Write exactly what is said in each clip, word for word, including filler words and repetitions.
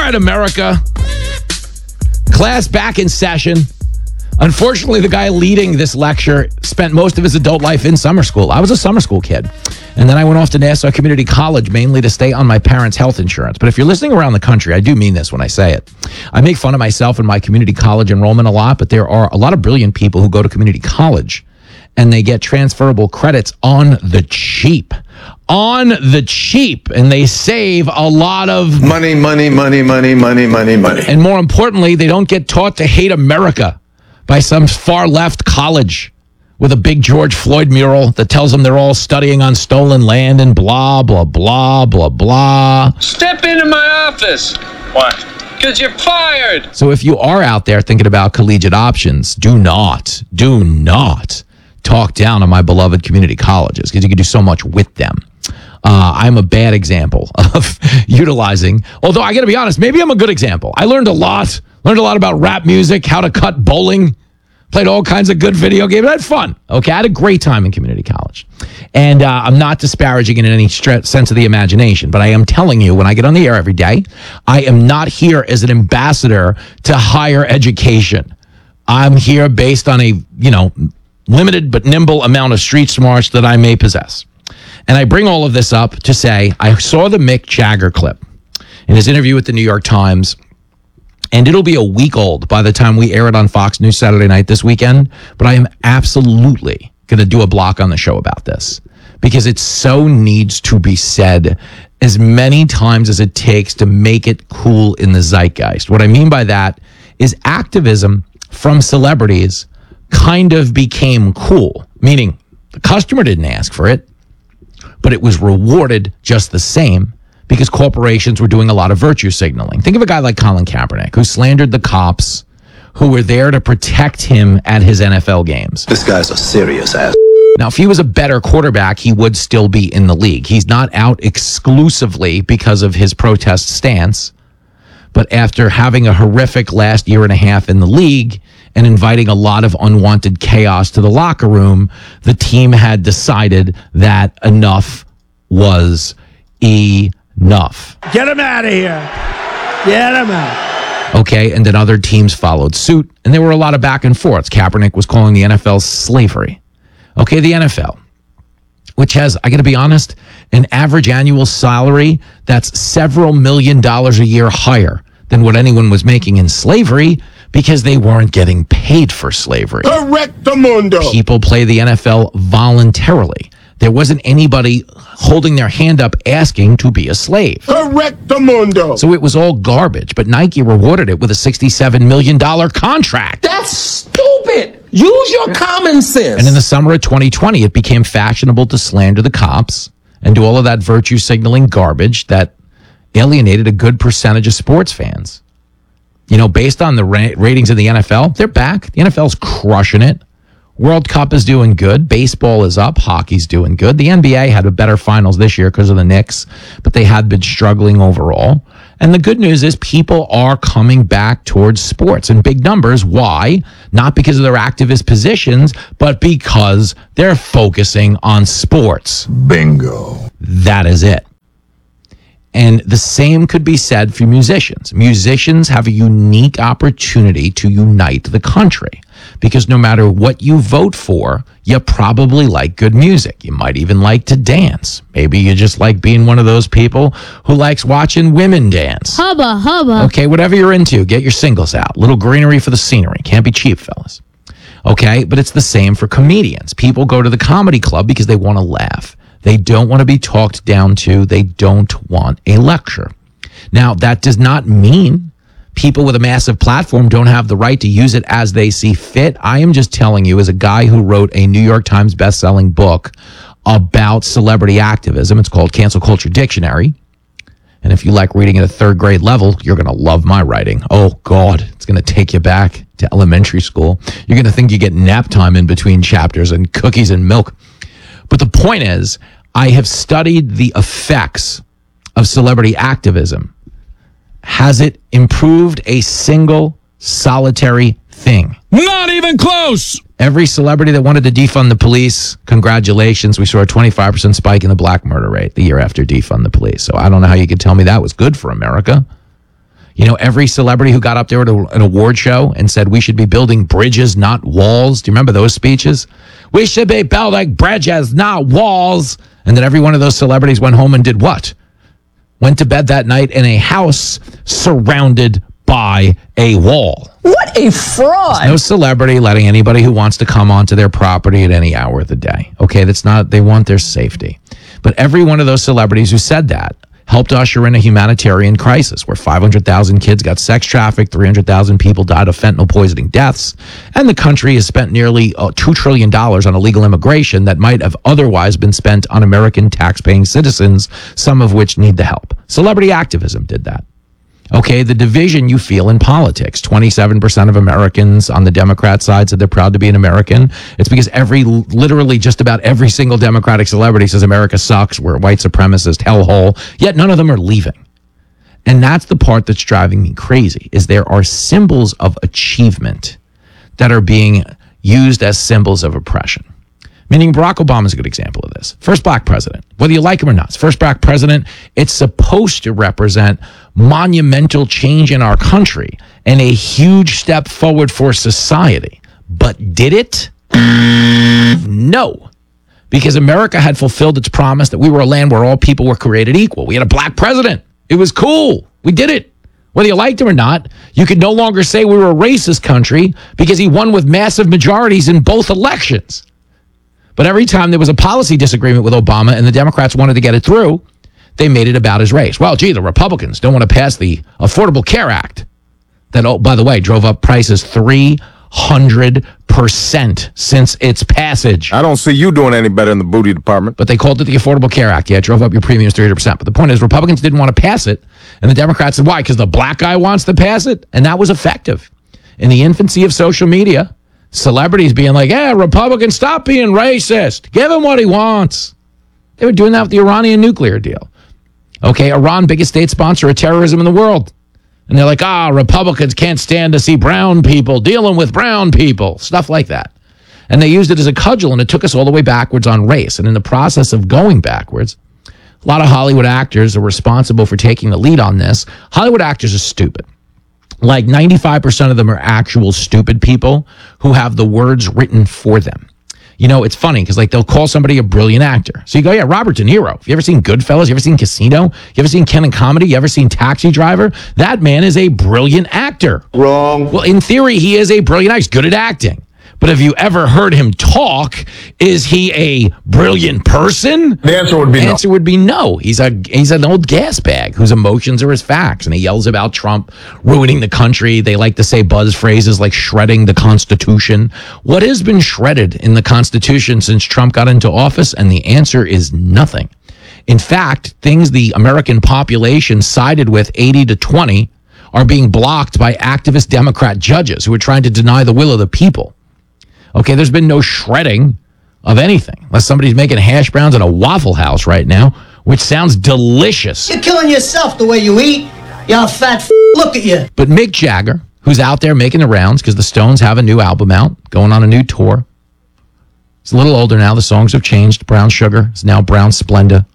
right, America. Class back in session. Unfortunately, the guy leading this lecture spent most of his adult life in summer school. I was a summer school kid. And then I went off to Nassau Community College mainly to stay on my parents' health insurance. But if you're listening around the country, I do mean this when I say it. I make fun of myself and my community college enrollment a lot, but there are a lot of brilliant people who go to community college and they get transferable credits on the cheap. On the cheap. And they save a lot of money, money, money, money, money, money, money. And more importantly, they don't get taught to hate America by some far left college with a big George Floyd mural that tells them they're all studying on stolen land and blah, blah, blah, blah, blah. Step into my office. Why? Because you're fired. So if you are out there thinking about collegiate options, do not, do not talk down on my beloved community colleges because you can do so much with them. Uh, I'm a bad example of utilizing, although I got to be honest, maybe I'm a good example. I learned a lot, learned a lot about rap music, how to cut bowling, played all kinds of good video games. I had fun. Okay, I had a great time in community college. And uh, I'm not disparaging it in any stre- sense of the imagination, but I am telling you, when I get on the air every day, I am not here as an ambassador to higher education. I'm here based on a, you know, limited but nimble amount of street smarts that I may possess. And I bring all of this up to say, I saw the Mick Jagger clip in his interview with the New York Times, and it'll be a week old by the time we air it on Fox News Saturday night this weekend. But I am absolutely going to do a block on the show about this because it so needs to be said as many times as it takes to make it cool in the zeitgeist. What I mean by that is activism from celebrities kind of became cool, meaning the customer didn't ask for it, but it was rewarded just the same because corporations were doing a lot of virtue signaling. Think of a guy like Colin Kaepernick, who slandered the cops who were there to protect him at his N F L games. This guy's a serious ass. Now, if he was a better quarterback, he would still be in the league. He's not out exclusively because of his protest stance, but after having a horrific last year and a half in the league and inviting a lot of unwanted chaos to the locker room, the team had decided that enough was enough. Get him out of here. Get him out. Okay, and then other teams followed suit, and there were a lot of back and forths. Kaepernick was calling the N F L slavery. Okay, the N F L, which has, I got to be honest, an average annual salary that's several million dollars a year higher than what anyone was making in slavery because they weren't getting paid for slavery. Correctamundo. People play the N F L voluntarily. There wasn't anybody holding their hand up asking to be a slave. Correctamundo. So it was all garbage, but Nike rewarded it with a sixty-seven million dollars contract. That's stupid. Use your common sense. And in the summer of twenty twenty, it became fashionable to slander the cops and do all of that virtue signaling garbage that alienated a good percentage of sports fans. You know, based on the ra- ratings of the N F L, they're back. The N F L's crushing it. World Cup is doing good. Baseball is up. Hockey's doing good. The N B A had a better finals this year because of the Knicks, but they had been struggling overall. And the good news is people are coming back towards sports in big numbers. Why? Not because of their activist positions, but because they're focusing on sports. Bingo. That is it. And the same could be said for musicians. Musicians have a unique opportunity to unite the country because no matter what you vote for, you probably like good music. You might even like to dance. Maybe you just like being one of those people who likes watching women dance. Hubba, hubba. Okay, whatever you're into, get your singles out. Little greenery for the scenery. Can't be cheap, fellas. Okay, but it's the same for comedians. People go to the comedy club because they want to laugh. They don't want to be talked down to. They don't want a lecture. Now, that does not mean people with a massive platform don't have the right to use it as they see fit. I am just telling you, as a guy who wrote a New York Times best-selling book about celebrity activism, it's called Cancel Culture Dictionary. And if you like reading at a third grade level, you're going to love my writing. Oh, God, it's going to take you back to elementary school. You're going to think you get nap time in between chapters and cookies and milk. But the point is, I have studied the effects of celebrity activism. Has it improved a single solitary thing? Not even close. Every celebrity that wanted to defund the police, congratulations. We saw a twenty-five percent spike in the black murder rate the year after defund the police. So I don't know how you could tell me that was good for America. You know, every celebrity who got up there at a, an award show and said we should be building bridges, not walls. Do you remember those speeches? We should be building bridges, not walls. And then every one of those celebrities went home and did what? Went to bed that night in a house surrounded by a wall. What a fraud. There's no celebrity letting anybody who wants to come onto their property at any hour of the day. Okay, that's not, they want their safety. But every one of those celebrities who said that helped usher in a humanitarian crisis where five hundred thousand kids got sex trafficked, three hundred thousand people died of fentanyl poisoning deaths, and the country has spent nearly uh, two trillion dollars on illegal immigration that might have otherwise been spent on American tax-paying citizens, some of which need the help. Celebrity activism did that. Okay, the division you feel in politics. twenty-seven percent of Americans on the Democrat side said they're proud to be an American. It's because every, literally just about every single Democratic celebrity says America sucks, we're a white supremacist hellhole, yet none of them are leaving. And that's the part that's driving me crazy, is there are symbols of achievement that are being used as symbols of oppression. Meaning Barack Obama is a good example of this. First black president, whether you like him or not. First black president, it's supposed to represent monumental change in our country and a huge step forward for society. But did it? No. Because America had fulfilled its promise that we were a land where all people were created equal. We had a black president. It was cool. We did it. Whether you liked him or not, you could no longer say we were a racist country because he won with massive majorities in both elections. But every time there was a policy disagreement with Obama and the Democrats wanted to get it through, they made it about his race. Well, gee, the Republicans don't want to pass the Affordable Care Act that, oh, by the way, drove up prices three hundred percent since its passage. I don't see you doing any better in the booty department. But they called it the Affordable Care Act. Yeah, it drove up your premiums three hundred percent. But the point is, Republicans didn't want to pass it, and the Democrats said, why? Because the black guy wants to pass it? And that was effective. In the infancy of social media, celebrities being like, yeah, Republicans, stop being racist. Give him what he wants. They were doing that with the Iranian nuclear deal. Okay, Iran, biggest state sponsor of terrorism in the world. And they're like, ah, Republicans can't stand to see brown people dealing with brown people. Stuff like that. And they used it as a cudgel, and it took us all the way backwards on race. And in the process of going backwards, a lot of Hollywood actors are responsible for taking the lead on this. Hollywood actors are stupid. Like ninety-five percent of them are actual stupid people who have the words written for them. You know, it's funny because like they'll call somebody a brilliant actor. So you go, yeah, Robert De Niro. Have you ever seen Goodfellas? You ever seen Casino? You ever seen Ken and Comedy? You ever seen Taxi Driver? That man is a brilliant actor. Wrong. Well, in theory, he is a brilliant actor. He's good at acting. But have you ever heard him talk? Is he a brilliant person? The answer would be the no. answer would be no. He's a he's an old gas bag whose emotions are his facts, and he yells about Trump ruining the country. They like to say buzz phrases like shredding the Constitution. What has been shredded in the Constitution since Trump got into office? And the answer is nothing. In fact, things the American population sided with eighty to twenty are being blocked by activist Democrat judges who are trying to deny the will of the people. Okay, there's been no shredding of anything, unless somebody's making hash browns in a Waffle House right now, which sounds delicious. You're killing yourself the way you eat. Y'all fat f- look at you. But Mick Jagger, who's out there making the rounds because the Stones have a new album out, going on a new tour. He's a little older now. The songs have changed. Brown Sugar is now Brown Splenda.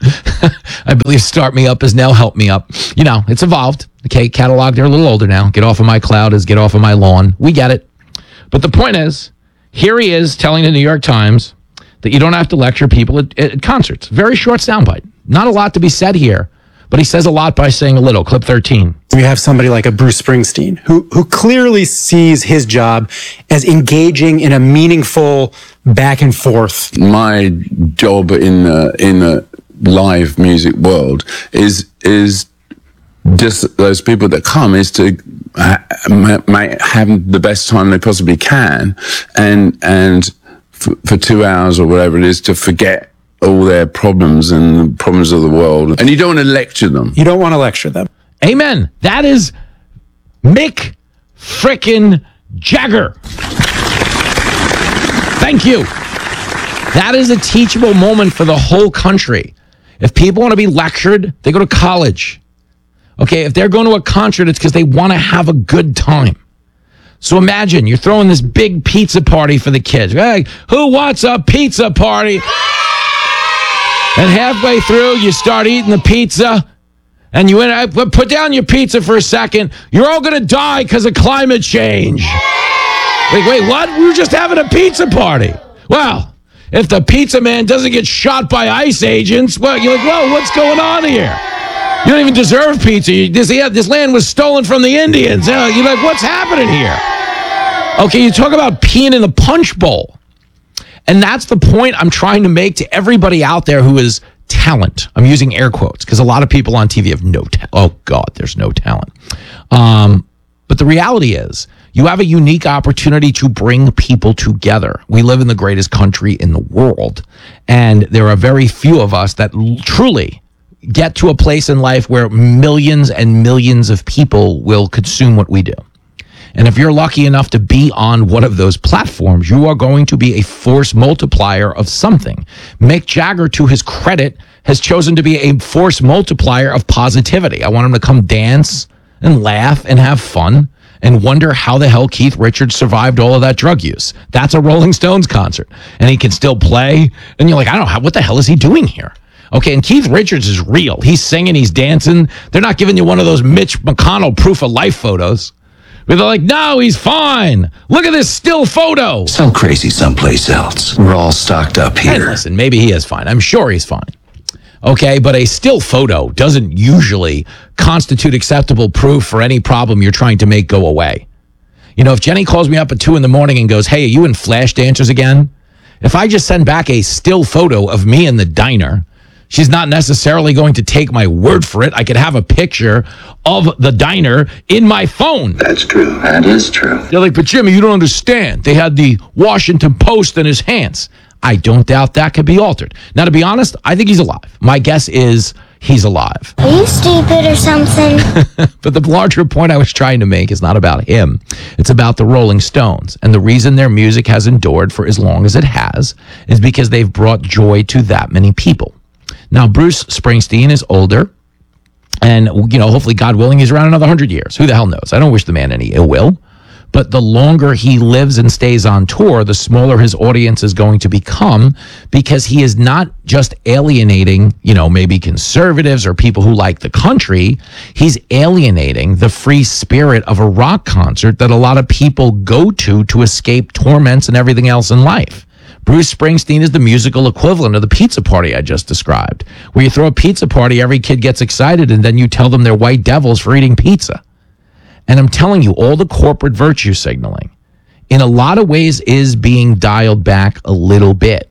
I believe Start Me Up is now Help Me Up. You know, it's evolved. The catalog, they're a little older now. Get Off of My Cloud is Get Off of My Lawn. We get it. But the point is, here he is telling the New York Times that you don't have to lecture people at, at concerts. Very short soundbite. Not a lot to be said here, but he says a lot by saying a little. Clip thirteen. We have somebody like a Bruce Springsteen who who clearly sees his job as engaging in a meaningful back and forth. My job in the, in the live music world is is just those people that come is to ha- might have the best time they possibly can, and and f- for two hours or whatever it is to forget all their problems and the problems of the world. And you don't want to lecture them. You don't want to lecture them. Amen. That is Mick frickin' Jagger. Thank you. That is a teachable moment for the whole country. If people want to be lectured, they go to college. Okay, if they're going to a concert, it's because they want to have a good time. So imagine you're throwing this big pizza party for the kids. Hey, who wants a pizza party? And halfway through, you start eating the pizza, And you uh, put down your pizza for a second. You're all going to die because of climate change. Wait, wait, what? We were just having a pizza party. Well, if the pizza man doesn't get shot by ICE agents, well, you're like, whoa, what's going on here? You don't even deserve pizza. You, this, yeah, this land was stolen from the Indians. You know, you're like, what's happening here? Okay, you talk about peeing in the punch bowl. And that's the point I'm trying to make to everybody out there who is talent. I'm using air quotes because a lot of people on T V have no talent. Oh, God, there's no talent. Um, but the reality is you have a unique opportunity to bring people together. We live in the greatest country in the world, and there are very few of us that l- truly get to a place in life where millions and millions of people will consume what we do. And if you're lucky enough to be on one of those platforms, you are going to be a force multiplier of something. Mick Jagger, to his credit, has chosen to be a force multiplier of positivity. I want him to come dance and laugh and have fun and wonder how the hell Keith Richards survived all of that drug use. That's a Rolling Stones concert. And he can still play. And you're like, I don't know, what the hell is he doing here? Okay, and Keith Richards is real. He's singing, he's dancing. They're not giving you one of those Mitch McConnell proof of life photos. But they're like, no, he's fine. Look at this still photo. Sound crazy someplace else. We're all stocked up here. And listen, maybe he is fine. I'm sure he's fine. Okay, but a still photo doesn't usually constitute acceptable proof for any problem you're trying to make go away. You know, if Jenny calls me up at two in the morning and goes, hey, are you in Flash Dancers again? If I just send back a still photo of me in the diner, she's not necessarily going to take my word for it. I could have a picture of the diner in my phone. That's true. That is true. They're like, but Jimmy, you don't understand. They had the Washington Post in his hands. I don't doubt that could be altered. Now, to be honest, I think he's alive. My guess is he's alive. Are you stupid or something? But the larger point I was trying to make is not about him. It's about the Rolling Stones. And the reason their music has endured for as long as it has is because they've brought joy to that many people. Now, Bruce Springsteen is older, and, you know, hopefully, God willing, he's around another one hundred years. Who the hell knows? I don't wish the man any ill will. But the longer he lives and stays on tour, the smaller his audience is going to become, because he is not just alienating, you know, maybe conservatives or people who like the country. He's alienating the free spirit of a rock concert that a lot of people go to to escape torments and everything else in life. Bruce Springsteen is the musical equivalent of the pizza party I just described, where you throw a pizza party, every kid gets excited, and then you tell them they're white devils for eating pizza. And I'm telling you, all the corporate virtue signaling, in a lot of ways, is being dialed back a little bit.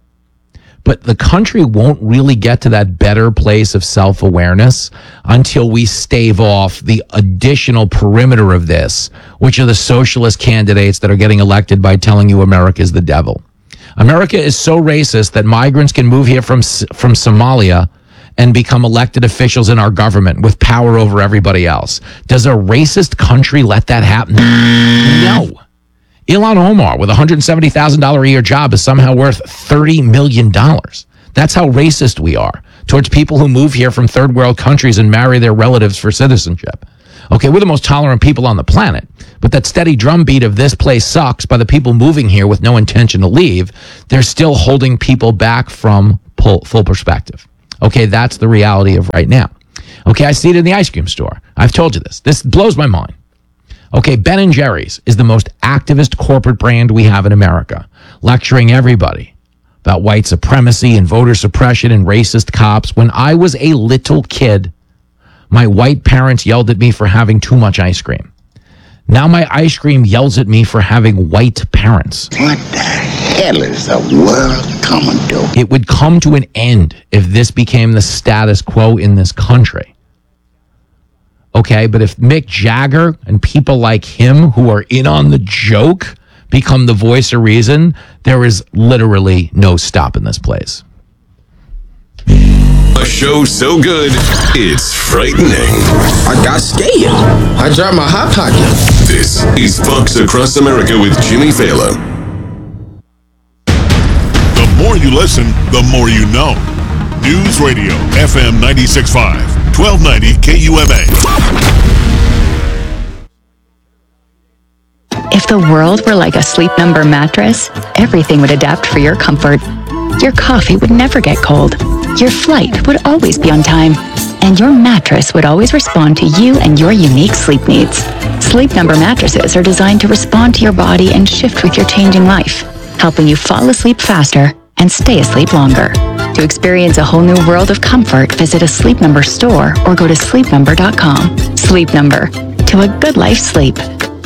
But the country won't really get to that better place of self-awareness until we stave off the additional perimeter of this, which are the socialist candidates that are getting elected by telling you America is the devil. America is so racist that migrants can move here from from Somalia and become elected officials in our government with power over everybody else. Does a racist country let that happen? No. Ilhan Omar with a one hundred seventy thousand dollars a year job is somehow worth thirty million dollars. That's how racist we are towards people who move here from third world countries and marry their relatives for citizenship. Okay, we're the most tolerant people on the planet, but that steady drumbeat of this place sucks by the people moving here with no intention to leave, they're still holding people back from full, full perspective. Okay, that's the reality of right now. Okay, I see it in the ice cream store. I've told you this. This blows my mind. Okay, Ben and Jerry's is the most activist corporate brand we have in America, lecturing everybody about white supremacy and voter suppression and racist cops. When I was a little kid, my white parents yelled at me for having too much ice cream. Now my ice cream yells at me for having white parents. What the hell is the world coming to? It would come to an end if this became the status quo in this country. Okay, but if Mick Jagger and people like him who are in on the joke become the voice of reason, there is literally no stopping this place. A show so good, it's frightening. I got scared. I dropped my hot pocket. This is Fox Across America with Jimmy Fallon. The more you listen, the more you know. News Radio, F M ninety-six point five, twelve ninety K U M A. If the world were like a Sleep Number mattress, everything would adapt for your comfort. Your coffee would never get cold. Your flight would always be on time. and your mattress would always respond to you and your unique sleep needs. Sleep Number mattresses are designed to respond to your body and shift with your changing life, helping you fall asleep faster and stay asleep longer. To experience a whole new world of comfort, visit a Sleep Number store or go to sleep number dot com. Sleep Number, to a good life sleep.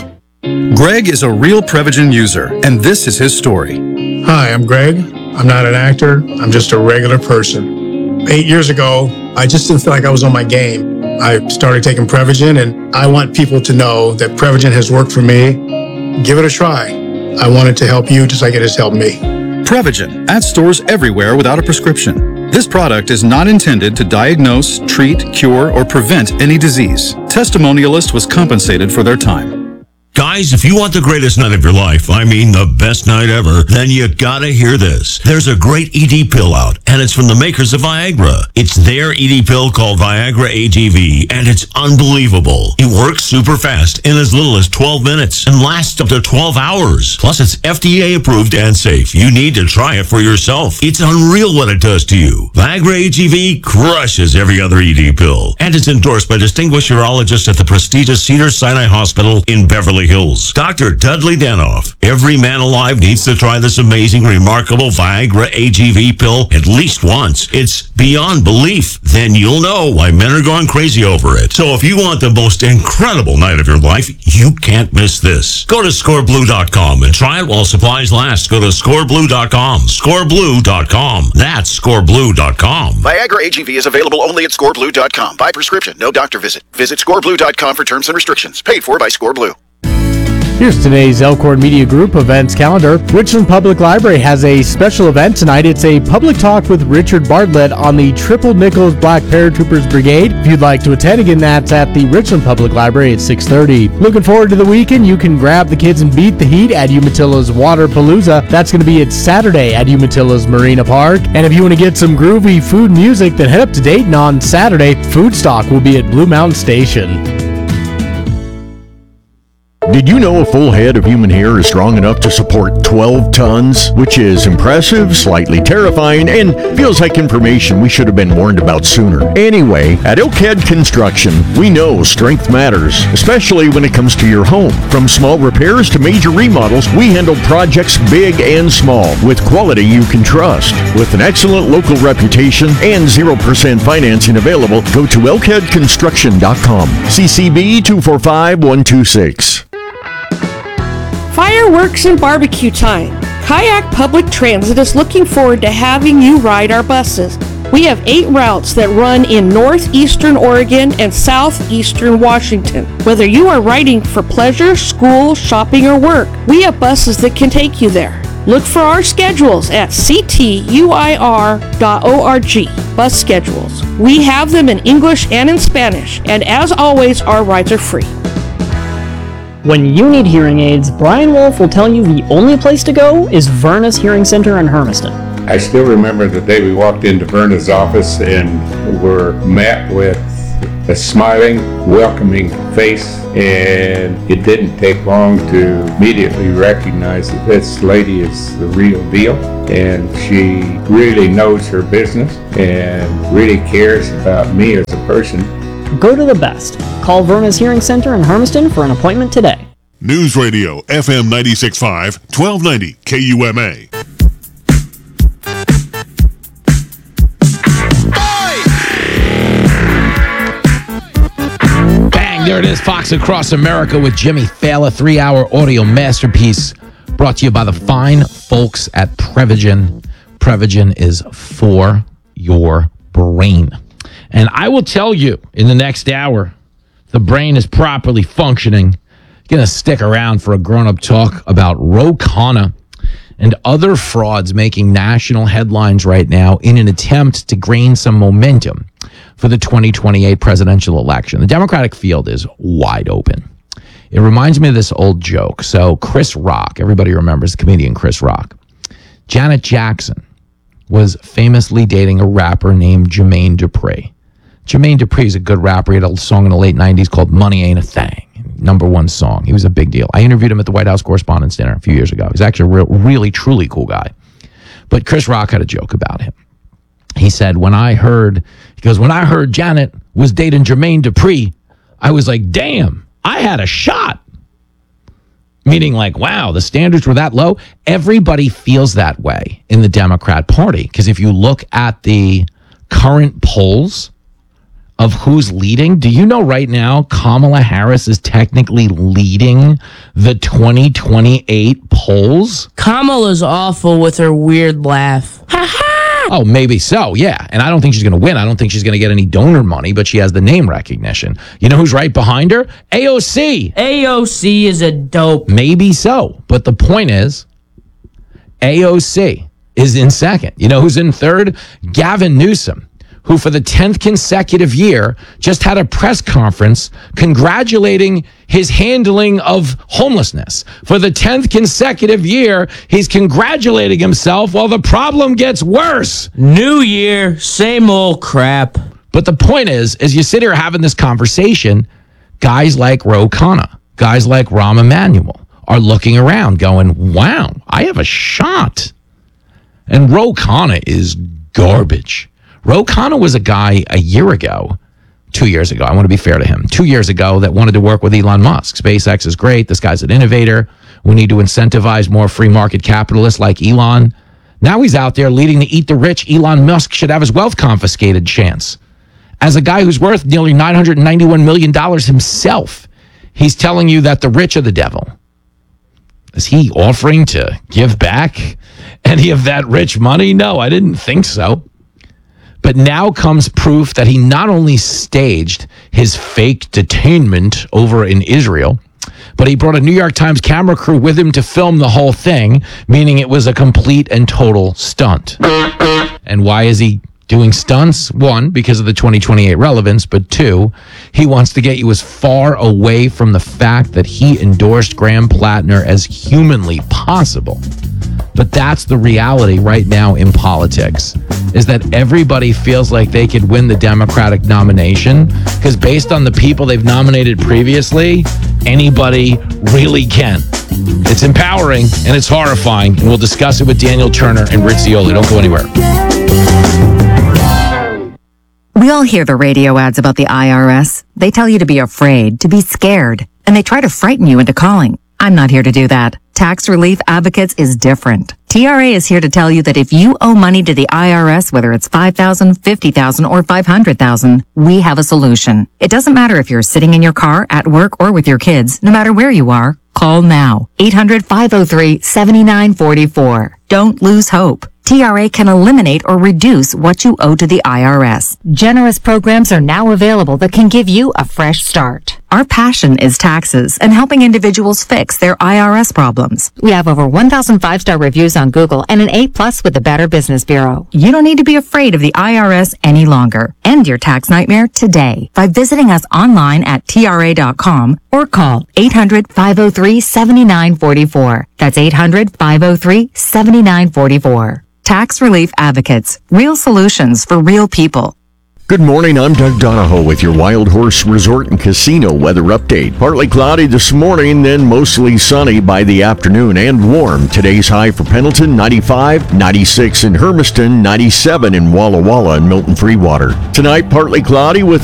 Greg is a real Prevagen user, and this is his story. Hi, I'm Greg. I'm not an actor. I'm just a regular person. Eight years ago, I just didn't feel like I was on my game. I started taking Prevagen, and I want people to know that Prevagen has worked for me. Give it a try. I want it to help you just like it has helped me. Prevagen, at stores everywhere without a prescription. This product is not intended to diagnose, treat, cure, or prevent any disease. Testimonialist was compensated for their time. Guys, if you want the greatest night of your life, I mean the best night ever, then you gotta hear this. There's a great E D pill out, and it's from the makers of Viagra. It's their E D pill called Viagra A G V, and it's unbelievable. It works super fast in as little as twelve minutes and lasts up to twelve hours. Plus, it's F D A approved and safe. You need to try it for yourself. It's unreal what it does to you. Viagra A G V crushes every other E D pill, and it's endorsed by distinguished urologists at the prestigious Cedars-Sinai Hospital in Beverly Hills. Doctor Dudley Danoff. Every man alive needs to try this amazing, remarkable Viagra A G V pill at least once. It's beyond belief. Then you'll know why men are going crazy over it. So if you want the most incredible night of your life, you can't miss this. Go to score blue dot com and try it while supplies last. Go to score blue dot com. score blue dot com. That's score blue dot com. Viagra A G V is available only at score blue dot com. By prescription, no doctor visit. Visit score blue dot com for terms and restrictions. Paid for by ScoreBlue. Here's today's Elkhorn Media Group events calendar. Richland Public Library has a special event tonight. It's a public talk with Richard Bartlett on the Triple Nichols Black Paratroopers Brigade. If you'd like to attend, again, that's at the Richland Public Library at six thirty. Looking forward to the weekend. You can grab the kids and beat the heat at Umatillo's Waterpalooza. That's going to be at Saturday at Umatillo's Marina Park. And if you want to get some groovy food music, then head up to Dayton on Saturday. Food Stock will be at Blue Mountain Station. Did you know a full head of human hair is strong enough to support twelve tons? Which is impressive, slightly terrifying, and feels like information we should have been warned about sooner. Anyway, at Elkhead Construction, we know strength matters, especially when it comes to your home. From small repairs to major remodels, we handle projects big and small with quality you can trust. With an excellent local reputation and zero percent financing available, go to elkhead construction dot com. C C B two four five one two six. Fireworks and barbecue time. Kayak Public Transit is looking forward to having you ride our buses. We have eight routes that run in northeastern Oregon and southeastern Washington. Whether you are riding for pleasure, school, shopping, or work, we have buses that can take you there. Look for our schedules at c t u i r dot org. Bus schedules. We have them in English and in Spanish, and as always, our rides are free. When you need hearing aids, Brian Wolf will tell you the only place to go is Verna's Hearing Center in Hermiston. I still remember the day we walked into Verna's office and were met with a smiling, welcoming face, and it didn't take long to immediately recognize that this lady is the real deal, and she really knows her business and really cares about me as a person. Go to the best. Call Verna's Hearing Center in Hermiston for an appointment today. News Radio, F M ninety-six point five, twelve ninety K U M A. Bang, there it is, Fox Across America with Jimmy Fallon, three-hour audio masterpiece brought to you by the fine folks at Prevagen. Prevagen is for your brain. And I will tell you, in the next hour, the brain is properly functioning. Going to stick around for a grown-up talk about Ro Khanna and other frauds making national headlines right now in an attempt to gain some momentum for the twenty twenty-eight presidential election. The Democratic field is wide open. It reminds me of this old joke. So Chris Rock, everybody remembers the comedian Chris Rock. Janet Jackson was famously dating a rapper named Jermaine Dupri. Jermaine Dupri is a good rapper. He had a song in the late nineties called Money Ain't a Thing. Number one song. He was a big deal. I interviewed him at the White House Correspondents' Dinner a few years ago. He's actually a real, really, truly cool guy. But Chris Rock had a joke about him. He said, when I heard, he goes, when I heard Janet was dating Jermaine Dupri, I was like, damn, I had a shot. Meaning like, wow, the standards were that low. Everybody feels that way in the Democrat Party. Because if you look at the current polls of who's leading, do you know right now Kamala Harris is technically leading the twenty twenty-eight polls? Kamala's awful with her weird laugh. Oh, maybe so, yeah. And I don't think she's going to win. I don't think she's going to get any donor money, but she has the name recognition. You know who's right behind her? A O C. A O C is a dope. Maybe so. But the point is, A O C is in second. You know who's in third? Gavin Newsom, who for the tenth consecutive year just had a press conference congratulating his handling of homelessness. For the tenth consecutive year, he's congratulating himself while the problem gets worse. New year, same old crap. But the point is, as you sit here having this conversation, guys like Ro Khanna, guys like Rahm Emanuel are looking around going, wow, I have a shot. And Ro Khanna is garbage. Ro Khanna was a guy a year ago, two years ago, I want to be fair to him, two years ago that wanted to work with Elon Musk. SpaceX is great. This guy's an innovator. We need to incentivize more free market capitalists like Elon. Now he's out there leading the eat the rich. Elon Musk should have his wealth confiscated chance. As a guy who's worth nearly nine hundred ninety-one million dollars himself, he's telling you that the rich are the devil. Is he offering to give back any of that rich money? No, I didn't think so. But now comes proof that he not only staged his fake detainment over in Israel, but he brought a New York Times camera crew with him to film the whole thing, meaning it was a complete and total stunt. And why is he doing stunts? One, because of the twenty twenty-eight relevance, but two, he wants to get you as far away from the fact that he endorsed Graham Plattner as humanly possible. But that's the reality right now in politics, is that everybody feels like they could win the Democratic nomination because based on the people they've nominated previously, anybody really can. It's empowering and it's horrifying, and we'll discuss it with Daniel Turner and Rich Zioli. Don't go anywhere. We all hear the radio ads about the I R S. They tell you to be afraid, to be scared, and they try to frighten you into calling. I'm not here to do that. Tax Relief Advocates is different. T R A is here to tell you that if you owe money to the I R S, whether it's five thousand dollars, fifty thousand dollars, or five hundred thousand dollars, we have a solution. It doesn't matter if you're sitting in your car, at work, or with your kids. No matter where you are, call now. eight hundred, five oh three, seven nine four four. Don't lose hope. T R A can eliminate or reduce what you owe to the I R S. Generous programs are now available that can give you a fresh start. Our passion is taxes and helping individuals fix their I R S problems. We have over one thousand five-star reviews on Google and an A plus with the Better Business Bureau. You don't need to be afraid of the I R S any longer. End your tax nightmare today by visiting us online at T R A dot com or call eight hundred, five oh three, seven nine four four. That's eight hundred, five oh three, seven nine four four. Tax Relief Advocates. Real solutions for real people. Good morning, I'm Doug Donahoe with your Wild Horse Resort and Casino weather update. Partly cloudy this morning, then mostly sunny by the afternoon and warm. Today's high for Pendleton, ninety-five, ninety-six in Hermiston, ninety-seven in Walla Walla and Milton Freewater. Tonight, partly cloudy with